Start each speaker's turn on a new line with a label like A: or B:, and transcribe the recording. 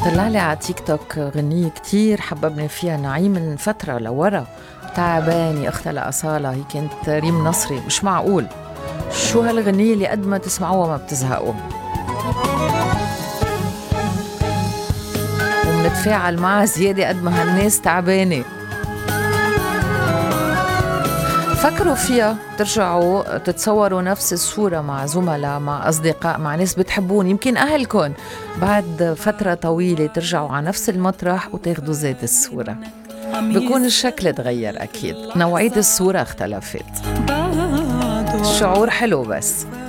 A: طلع لي على تيك توك غنية كتير حببني فيها نعيم من فترة لورا. تعباني أختها لأصالة، هي كانت ريم نصري. مش معقول شو هالغنية اللي قد ما تسمعوها ما بتزهقوا، ومنتفاعل معها زيادة قد ما هالناس تعبانة. فكروا فيها، ترجعوا تتصوروا نفس الصورة مع زملاء، مع أصدقاء، مع ناس بتحبون، يمكن أهلكم. بعد فترة طويلة ترجعوا على نفس المطرح وتاخدوا ذات الصورة. بيكون الشكل تغير، أكيد نوعية الصورة اختلفت. الشعور حلو بس